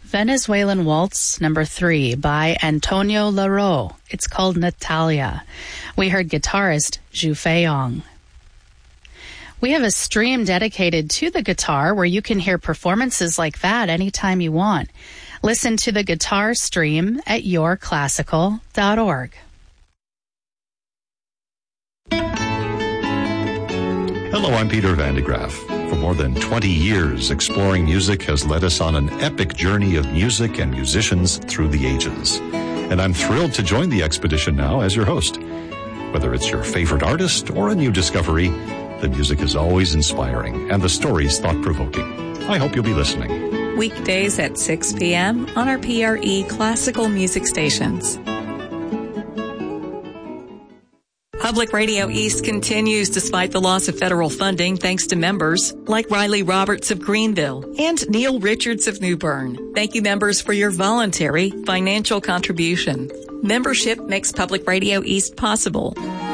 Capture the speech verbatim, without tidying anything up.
Venezuelan Waltz number three by Antonio Laro. It's called Natalia. We heard guitarist Zhu Feiyong. We have a stream dedicated to the guitar where you can hear performances like that anytime you want. Listen to the guitar stream at your classical dot org. Hello, I'm Peter Van de Graaf. For more than twenty years, exploring music has led us on an epic journey of music and musicians through the ages. And I'm thrilled to join the expedition now as your host. Whether it's your favorite artist or a new discovery, the music is always inspiring and the stories thought-provoking. I hope you'll be listening. Weekdays at six p.m. on our P R E classical music stations. Public Radio East continues despite the loss of federal funding thanks to members like Riley Roberts of Greenville and Neil Richards of New Bern. Thank you, members, for your voluntary financial contribution. Membership makes Public Radio East possible.